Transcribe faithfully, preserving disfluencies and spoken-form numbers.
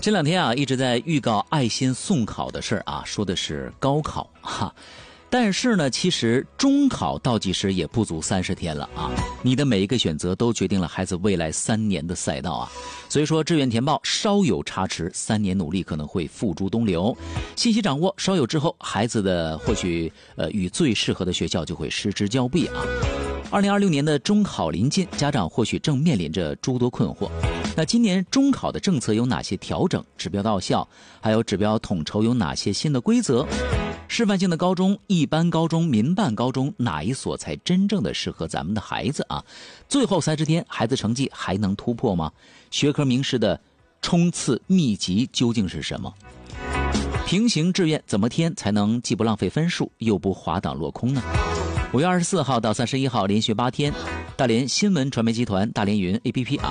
这两天啊，一直在预告爱心送考的事儿啊，说的是高考哈。但是呢，其实中考倒计时也不足三十天了啊！你的每一个选择都决定了孩子未来三年的赛道啊！所以说，志愿填报稍有差池，三年努力可能会付诸东流。信息掌握稍有滞后，孩子的或许呃与最适合的学校就会失之交臂啊！二零二六年的中考临近，家长或许正面临着诸多困惑。那今年中考的政策有哪些调整？指标到校，还有指标统筹有哪些新的规则？示范性的高中、一般高中、民办高中，哪一所才真正的适合咱们的孩子啊？最后三十天，孩子成绩还能突破吗？学科名师的冲刺秘籍究竟是什么？平行志愿怎么填才能既不浪费分数，又不滑档落空呢？五月二十四号到三十一号连续八天，大连新闻传媒集团大连云 A P P 啊。